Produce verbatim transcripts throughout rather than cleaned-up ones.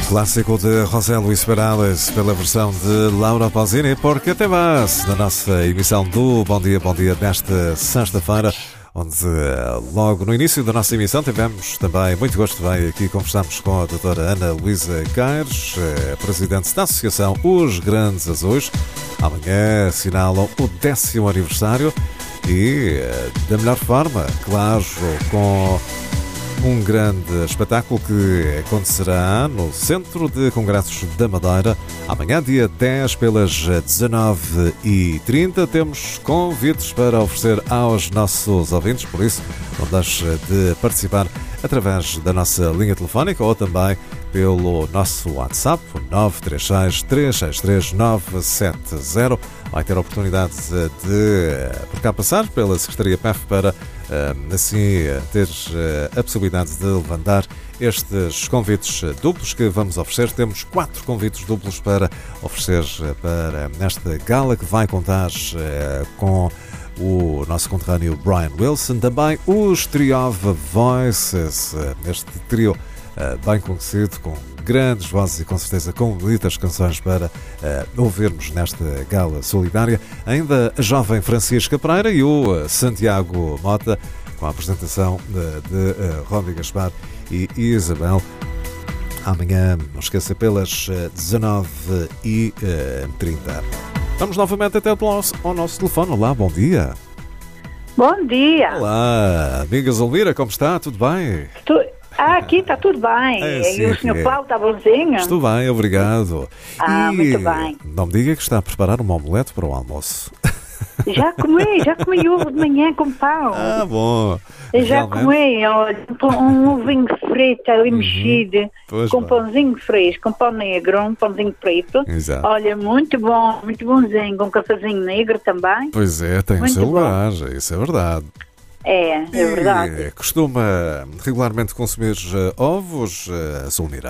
Clássico de José Luís Perales pela versão de Laura Pausini, porque até mais na nossa emissão do Bom Dia, Bom Dia desta sexta-feira, onde logo no início da nossa emissão tivemos também muito gosto de aqui conversarmos com a doutora Ana Luísa Caires, presidente da Associação Os Grandes Azuis. Amanhã assinalam o décimo aniversário e da melhor forma, claro, com um grande espetáculo que acontecerá no Centro de Congressos da Madeira. Amanhã, dia dez, pelas dezanove e trinta, temos convites para oferecer aos nossos ouvintes, por isso não deixe de participar através da nossa linha telefónica ou também pelo nosso WhatsApp, nove três seis, três seis três, nove sete zero. Vai ter a oportunidade de, por cá passar pela Secretaria P E F para assim ter a possibilidade de levantar estes convites duplos que vamos oferecer. Temos quatro convites duplos para oferecer para esta gala que vai contar com o nosso conterrâneo Brian Wilson, também os Trio of Voices, este trio bem conhecido, com grandes vozes e com certeza com bonitas canções para uh, ouvirmos nesta gala solidária. Ainda a jovem Francisca Pereira e o Santiago Mota, com a apresentação de, de uh, Romy Gaspar e Isabel. Amanhã, não esqueça, pelas dezanove e trinta. Vamos novamente até ao nosso telefone. Olá, bom dia. Bom dia. Olá, amiga Zulmira, como está? Tudo bem? Tu... Ah, aqui está tudo bem. É, sim, e o senhor é. Paulo está bonzinho? Estou bem, obrigado. Ah, e muito bem. Não me diga que está a preparar uma omelete para o almoço. Já comi, já comi ovo de manhã com pão. Ah, bom. Já Realmente... comi, olha, um ovinho frito ali uhum. mexido, pois com bem. Pãozinho fresco, com pão negro, um pãozinho preto. Exato. Olha, muito bom, muito bonzinho, com um cafezinho negro também. Pois é, tem o seu lugar, isso é verdade. É, é verdade. E costuma regularmente consumir uh, ovos, uh, Zulmira?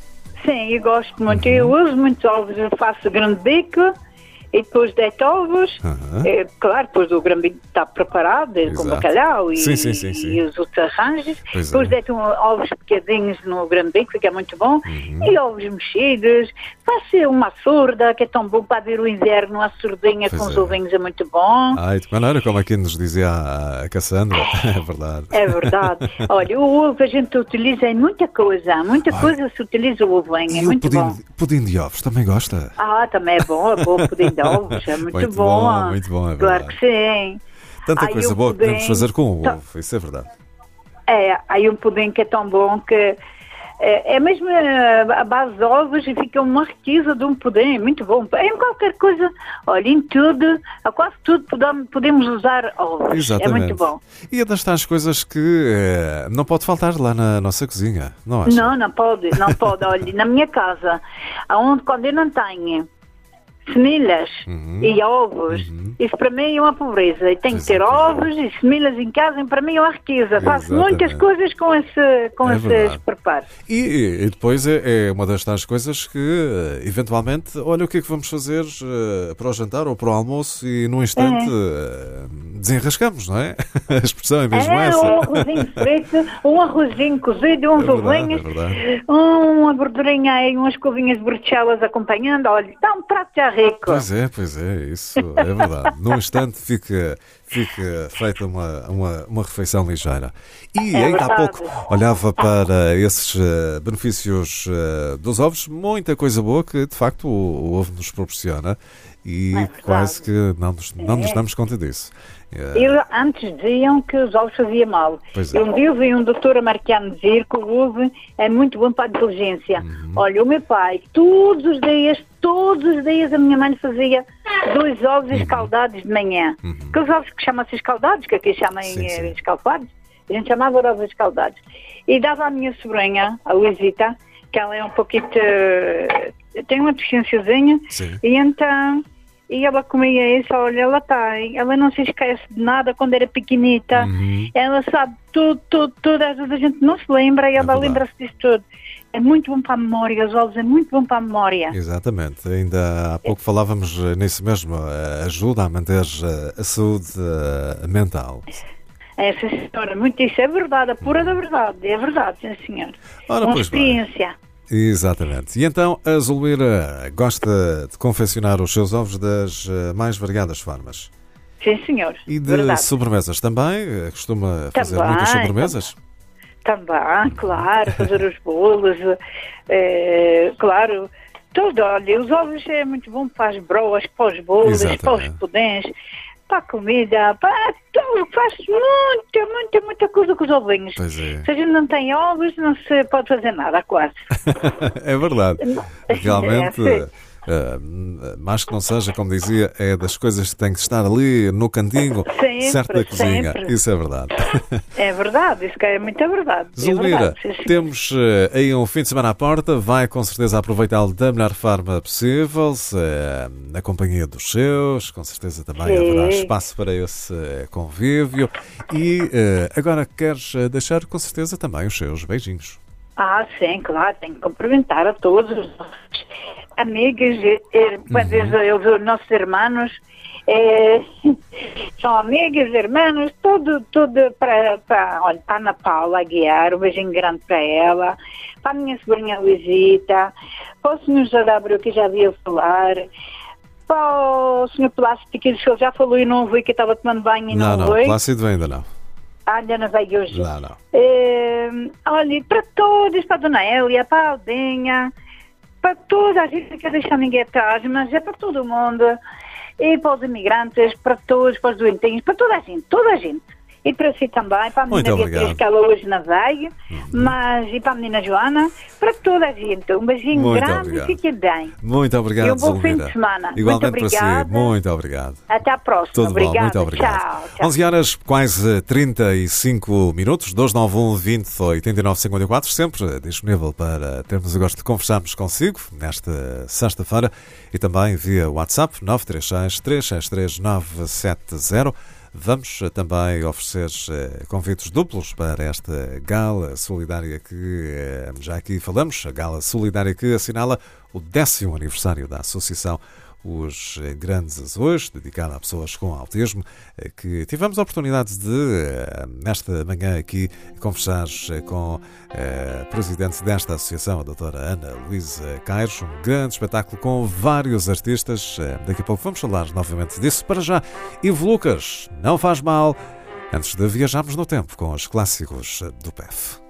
Sim, eu gosto muito. Uhum. Eu uso muitos ovos, eu faço grande bico e depois deito ovos. Uhum. É, claro, depois o grande bico está preparado, Exato. Com bacalhau e, sim, sim, sim, sim. e os outros arranjos. Pois depois é. deito ovos picadinhos no grande bico, que é muito bom. Uhum. E ovos mexidos. Faço uma surda, que é tão bom para ver o inverno, a surdinha pois com é. Os ovinhos é muito bom. Ai, de maneira como aqui nos dizia a Cassandra, é verdade. É verdade. Olha, o ovo a gente utiliza em muita coisa, muita Ai. Coisa se utiliza o ovinho, é muito pudim, bom. Pudim de ovos, também gosta? Ah, também é bom, é bom o pudim de ovos, é muito, muito bom. bom. Muito bom, é verdade. Claro que sim. Tanta aí coisa boa pudim, que podemos fazer com o tá. ovo, isso é verdade. É, aí um pudim que é tão bom que é, é mesmo a base de ovos e fica uma riqueza de um pudim, muito bom. Em qualquer coisa, olha, em tudo, a quase tudo podemos usar ovos. Exatamente. É muito bom. E é das tais coisas que é, não pode faltar lá na nossa cozinha, não acha? Não, não pode, não pode. Olha, na minha casa, aonde quando eu não tenho semilhas uhum. e ovos, uhum. isso para mim é uma pobreza. E tenho que ter ovos e semilhas em casa, e para mim é uma riqueza. Exatamente. Faço muitas coisas com, esse, com é esses verdade. Preparos. E, e depois é, é uma das tais coisas que, eventualmente, olha o que é que vamos fazer uh, para o jantar ou para o almoço e num instante é. uh, desenrascamos, não é? A expressão é mesmo é, essa. Um arrozinho frito, um arrozinho cozido, uns é ovinhos, é uma gordurinha e umas covinhas de bruxelas acompanhando. Olha, está um prato já rico. Pois é, pois é, isso é verdade. Num instante fica, fica feita uma, uma, uma refeição ligeira. E é ainda verdade. há pouco olhava para esses uh, benefícios uh, dos ovos, muita coisa boa que de facto o, o ovo nos proporciona e é quase que não nos, não nos damos conta disso. Eu, antes diziam que os ovos faziam mal. É. Um dia eu vi um doutor americano dizer que o ovo é muito bom para a inteligência. Uhum. Olha, o meu pai, todos os dias, todos os dias a minha mãe fazia dois ovos uhum. escaldados de manhã. Uhum. Aqueles ovos que chamam-se escaldados, que aqui chamam sim, sim. escalfados, a gente chamava ovos escaldados. E dava à minha sobrinha, a Luisita, que ela é um pouquinho... tem uma deficiênciazinha, e então... E ela comia isso, olha, ela tem, ela não se esquece de nada quando era pequenita, uhum. ela sabe tudo, tudo, tudo, às vezes a gente não se lembra e ela é lembra-se disso tudo. É muito bom para a memória, os ovos é muito bom para a memória. Exatamente, ainda há pouco falávamos nisso mesmo, ajuda a manter a saúde mental. É, sim, senhora, muito isso é verdade, a pura da verdade, é verdade, sim senhor. Ora, uma pois experiência. Bem. Exatamente. E então a Zulmira gosta de confeccionar os seus ovos das mais variadas formas. Sim, senhor. E de Verdade. sobremesas também? Costuma fazer Também, muitas sobremesas? Também, claro, fazer os bolos, é, claro, tudo, olha, os ovos é muito bom para as broas, para os bolos, Exatamente. para os pudins, para a comida, para tudo, faz muita, muita, muita coisa com os ovinhos. Pois é. Se a gente não tem ovos, não se pode fazer nada, quase. É verdade. Realmente, É, sim. uh, mais que não seja, como dizia, é das coisas que tem que estar ali no cantinho, Sempre, certo da cozinha. sempre. Isso é verdade. É verdade, isso que é muita verdade. É Zulmira, verdade, sim, sim. temos uh, aí um fim de semana à porta, vai com certeza aproveitá-lo da melhor forma possível, se, uh, na companhia dos seus, com certeza também Sim. haverá espaço para esse uh, convívio. E uh, agora queres uh, deixar com certeza também os seus beijinhos. Ah, sim, claro, tenho que cumprimentar a todos os nossos amigos, quando eles, os nossos irmãos, é, são amigos, irmãos, tudo, tudo para, para, olha, para a Ana Paula Aguiar, um beijinho grande para ela, para a minha sobrinha Luisita, para o senhor José Abreu, que já havia falar, para o senhor Plácido, que ele já falou e não ouvi, que estava tomando banho e Não, não não, ouvi. Plácido ainda não. Ah, ainda não veio hoje. Não, não. É, olha, para todos, para a Dona Elia, para a Aldinha, para toda a gente, não quer deixar ninguém atrás, mas é para todo mundo. E para os imigrantes, para todos, para os doentinhos, para toda a gente, toda a gente. E para si também, para a Muito menina obrigado. Beatriz, que ela hoje não veio, mas e para a menina Joana, para toda a gente. Um beijinho Muito grande obrigado. e fique bem. Muito obrigado, E um bom fim Zulmira. de semana. Igualmente Muito para si. obrigada. Muito obrigado. Até à próxima. Tudo Obrigada. bom, muito obrigado. Tchau, tchau. onze horas, quase trinta e cinco minutos, dois nove um, vinte, oitenta e nove, cinquenta e quatro, sempre disponível para termos o gosto de conversarmos consigo nesta sexta-feira e também via WhatsApp nove três seis, três seis três, nove sete zero. Vamos também oferecer eh, convites duplos para esta gala solidária que eh, já aqui falamos, a gala solidária que assinala o décimo aniversário da Associação Os Grandes Azuis, dedicada a pessoas com autismo, eh, que tivemos a oportunidade de, eh, nesta manhã aqui, conversar eh, com a presidente desta associação, a doutora Ana Luísa Caires, um grande espetáculo com vários artistas. Eh, daqui a pouco vamos falar novamente disso. Para já, Ivo Lucas, Não Faz Mal, antes de viajarmos no tempo com os clássicos do P E F.